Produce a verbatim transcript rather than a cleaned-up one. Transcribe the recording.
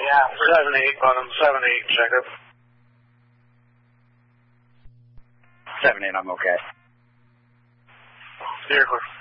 Yeah, seven eight, bottom seven eight, checker. Seven eight, I'm okay. You're clear.